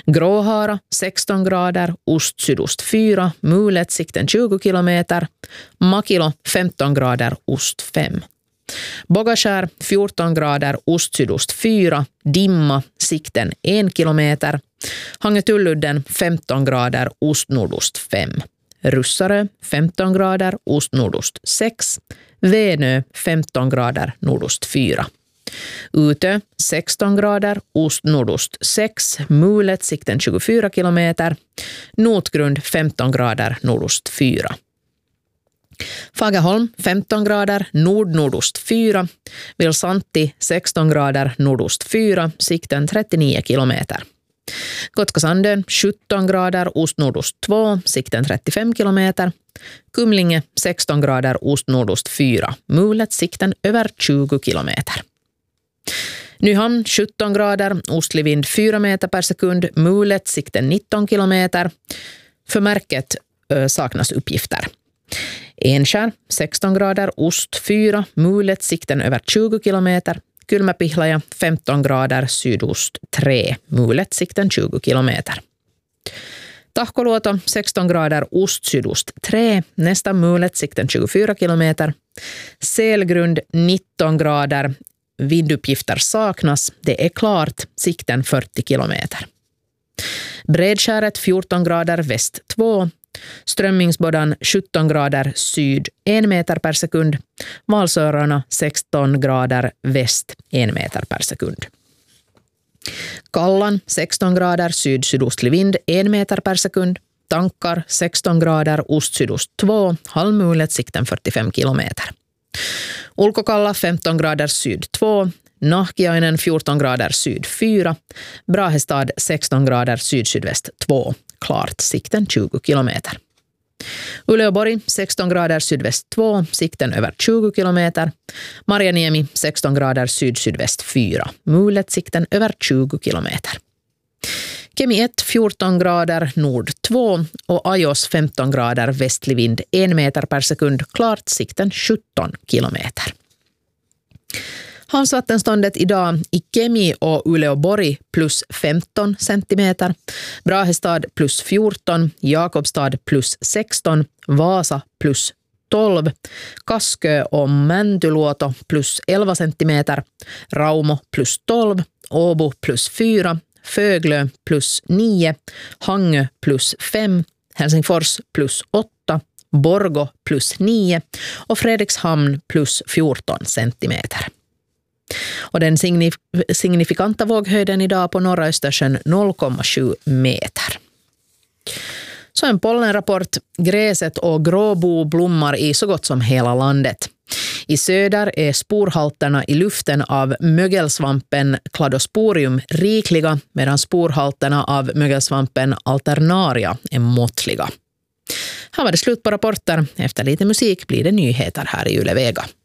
Gråhara 16 grader, ost-sydost 4, mulet sikten 20 kilometer. Makilo 15 grader, ost 5. Bogaskär 14 grader, ost-sydost 4, dimma, sikten 1 kilometer. Hangetulludden 15 grader, ost-nordost 5. Russarö 15 grader, ost-nordost 6. Venö 15 grader, nordost 4. Utö 16 grader, ost-nordost 6. Mulet sikten 24 kilometer. Notgrund 15 grader, nordost 4. Fagerholm 15 grader, nord-nordost 4. Vilsantti 16 grader, nordost 4. Sikten 39 kilometer. Kotkasandön 17 grader, ost-nordost 2. Sikten 35 kilometer. Kumlinge 16 grader, ost-nordost 4. Mulet sikten över 20 kilometer. Nyhamn 17 grader, ostlig vind 4 meter per sekund. Mulet sikten 19 kilometer. För märket saknas uppgifter. Enskär 16 grader, ost 4, mulet sikten över 20 kilometer. Kylmäpihlaja 15 grader, sydost 3, mulet sikten 20 kilometer. Tahkoluoto 16 grader, ost sydost 3, nästa mulet sikten 24 kilometer. Selgrund 19 grader, vinduppgifter saknas, det är klart, sikten 40 kilometer. Bredskäret 14 grader, väst 2. Strömmingsbådan 17 grader syd 1 meter per sekund. Valsörarna 16 grader väst 1 meter per sekund. Kallan 16 grader syd-sydostlig vind 1 meter per sekund. Tankar 16 grader ost-sydost 2, halvmulet sikten 45 kilometer. Ulkokalla 15 grader syd 2. Nahkiainen 14 grader syd 4. Brahestad 16 grader syd-sydväst 2. Klart, sikten 20 kilometer. Uleåborg 16 grader sydväst 2, sikten över 20 kilometer. Marjaniemi 16 grader syd-sydväst 4, mulet sikten över 20 kilometer. Kemi 1 14 grader nord 2 och Ajos 15 grader västlig vind 1 meter per sekund, klart, sikten 17 kilometer. Havsvattenståndet idag i Kemi och Uleåborg plus 15 centimeter, Brahestad plus 14, Jakobstad plus 16, Vasa plus 12, Kaskö och Mäntyluoto plus 11 centimeter, Raumo plus 12, Åbo plus 4, Föglö plus 9, Hangö plus 5, Helsingfors plus 8, Borgå plus 9 och Fredrikshamn plus 14 centimeter. Och den signifikanta våghöjden idag på norra Östersjön 0,7 meter. Så en pollenrapport. Gräset och gråbo blommar i så gott som hela landet. I söder är sporhalterna i luften av mögelsvampen Cladosporium rikliga, medan sporhalterna av mögelsvampen Alternaria är måttliga. Här var det slut på rapporter. Efter lite musik blir det nyheter här i Yle Vega.